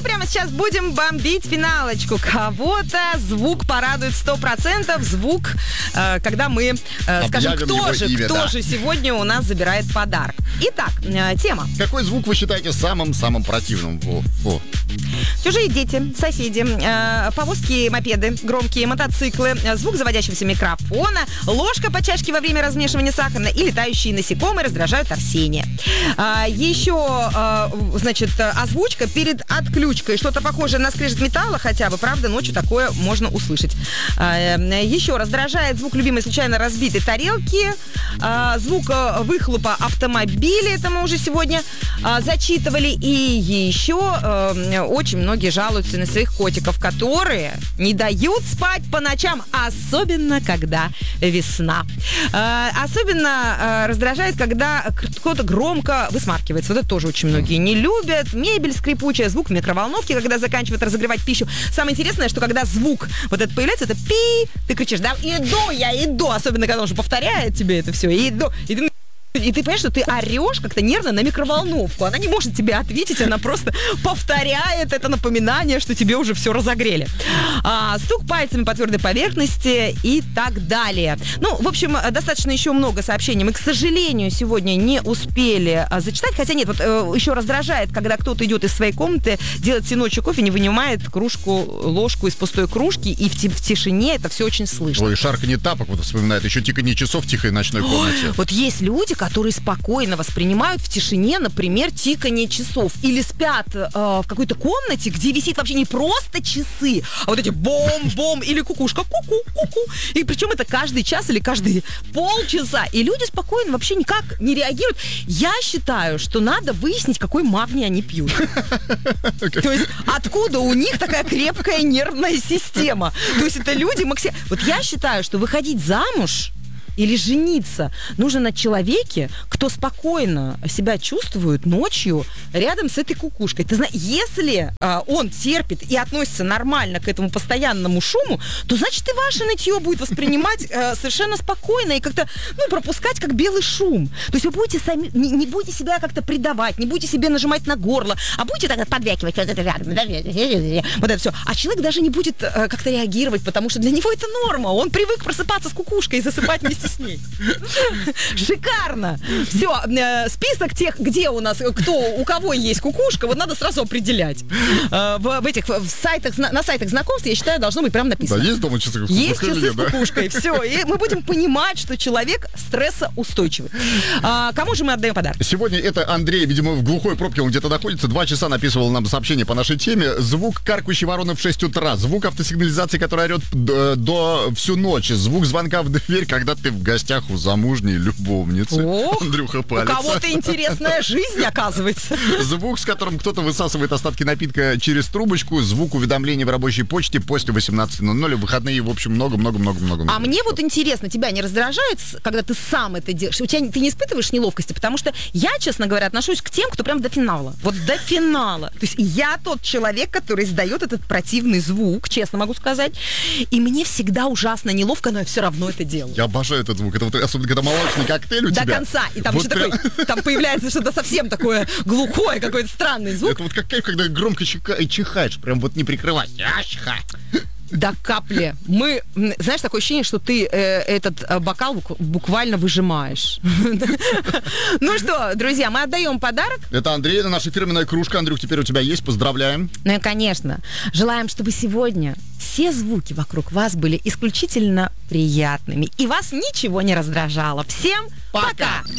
прямо сейчас будем бомбить финалочку. Кого-то звук порадует 100%. Звук, когда мы скажем, кто же сегодня у нас забирает подарок. Итак, тема. Какой звук вы считаете самым противным? Чужие дети, соседи, повозки, мопеды, громкие мотоциклы, звук заводящегося микрофона, ложка по чашке во время размешивания сахара и летающие насекомые раздражают Арсения. Еще, значит, озвучка перед отключкой. Что-то похожее на скрежет металла хотя бы, правда, ночью такое можно услышать. Еще раздражает звук любимой случайно разбитой тарелки, звук выхлопа автомобиля, это мы уже сегодня зачитывали. И еще очень многие жалуются на своих котиков, которые не дают спать по ночам, особенно когда весна. Особенно раздражает, когда кто-то громко высмаркивается. Вот это тоже очень многие не любят. Мебель скрипучая, звук микроволновки, когда заканчивает разогревать пищу. Самое интересное, что когда звук вот этот появляется, это пи, ты кричишь, да, иду, особенно когда он уже повторяет тебе это все, иду, и ты понимаешь, что ты орешь как-то нервно на микроволновку. Она не может тебе ответить, она просто повторяет это напоминание, что тебе уже все разогрели. Стук пальцами по твердой поверхности и так далее. Ну, в общем, достаточно еще много сообщений. Мы, к сожалению, сегодня не успели зачитать. Хотя нет, вот еще раздражает, когда кто-то идет из своей комнаты, делает себе ночью кофе, не вынимает ложку из пустой кружки, и в тишине это все очень слышно. Ой, шарканье тапок вот вспоминает. Еще тиканье часов в тихой ночной комнате. Вот есть люди, которые спокойно воспринимают в тишине, например, тиканье часов. Или спят в какой-то комнате, где висит вообще не просто часы, а вот эти бом-бом или кукушка, ку-ку-ку-ку. И причем это каждый час или каждые полчаса. И люди спокойно вообще никак не реагируют. Я считаю, что надо выяснить, какой магний они пьют. То есть откуда у них такая крепкая нервная система. То есть это люди максимально... Вот я считаю, что выходить замуж или жениться нужно на человеке, кто спокойно себя чувствует ночью рядом с этой кукушкой. Ты знаешь, если он терпит и относится нормально к этому постоянному шуму, то значит и ваше нытье будет воспринимать совершенно спокойно и как-то пропускать как белый шум. То есть вы будете сами, не будете себя как-то предавать, не будете себе нажимать на горло, а будете так подвякивать вот это рядом, вот это все. А человек даже не будет как-то реагировать, потому что для него это норма. Он привык просыпаться с кукушкой и засыпать вместе с ней. Шикарно! Все, список тех, где у нас, у кого есть кукушка, вот надо сразу определять. В сайтах, на сайтах знакомств, я считаю, должно быть прям написано. Да, есть дома часы с кукушкой? Есть часы с кукушкой, все. И мы будем понимать, что человек стрессоустойчивый. Кому же мы отдаем подарок? Сегодня это Андрей, видимо, в глухой пробке он где-то находится. 2 часа написывал нам сообщение по нашей теме. Звук каркающей вороны в 6 утра. Звук автосигнализации, которая орет до всю ночь. Звук звонка в дверь, когда ты в гостях у замужней любовницы. Ох, Андрюха палец. У кого-то интересная жизнь, оказывается. Звук, с которым кто-то высасывает остатки напитка через трубочку. Звук уведомления в рабочей почте после 18:00. В выходные, в общем, много-много-много-много. А мне вот интересно, тебя не раздражает, когда ты сам это делаешь? Ты не испытываешь неловкости? Потому что я, честно говоря, отношусь к тем, кто прям до финала. Вот до финала. То есть я тот человек, который издает этот противный звук, честно могу сказать. И мне всегда ужасно неловко, но я все равно это делаю. Я обожаю этот звук. Это вот, особенно, когда молочный коктейль у тебя. До конца. И там вот еще такой, там появляется что-то совсем такое глухое, какой-то странный звук. Это вот как когда громко чихаешь, прям вот не прикрывать. До капли. Знаешь, такое ощущение, что ты этот бокал буквально выжимаешь. Ну что, друзья, мы отдаем подарок. Это Андрей, это наша фирменная кружка. Андрюх, теперь у тебя есть, поздравляем. Ну и, конечно, желаем, чтобы сегодня все звуки вокруг вас были исключительно приятными, и вас ничего не раздражало. Всем пока!